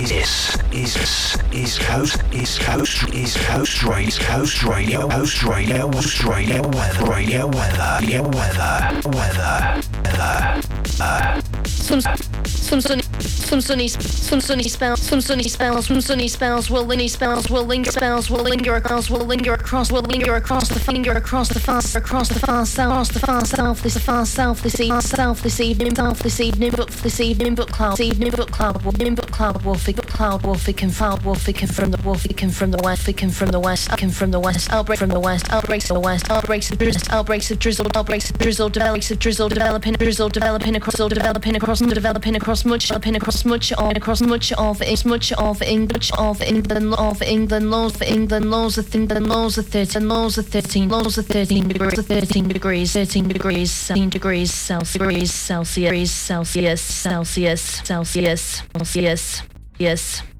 Australia weather. Some sunny spells will linger across the far south this evening, but cloud wolfing from the west, outbreaks of drizzle, developing across much of England, lows of 13 degrees Celsius.